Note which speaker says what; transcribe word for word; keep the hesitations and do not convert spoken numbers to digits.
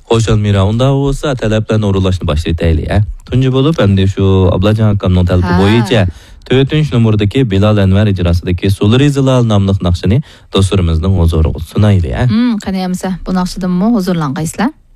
Speaker 1: Hoş Almira, unda olsa taleplarni o'rinlashni boshlaylik. Tunji bo'lib, endi shu Ablajon akamning talabi bo'yicha to'rtinchi numerdagi Bilal Anvar ijrosidagi So'lri Zilal nomli naqshini do'stlarimizning huzuriga sunaylik.
Speaker 2: Hmm, qaniyamsa bu naqshidanmi huzurlangaysizlar?